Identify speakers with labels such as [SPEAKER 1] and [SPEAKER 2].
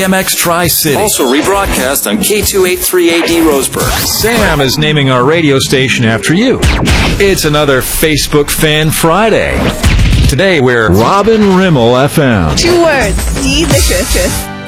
[SPEAKER 1] KMX Tri-City.
[SPEAKER 2] Also rebroadcast on K283AD Roseburg.
[SPEAKER 1] Sam is naming our radio station after you. It's another Facebook Fan Friday. Today we're Robin Rimmel FM.
[SPEAKER 3] 2 words, delicious.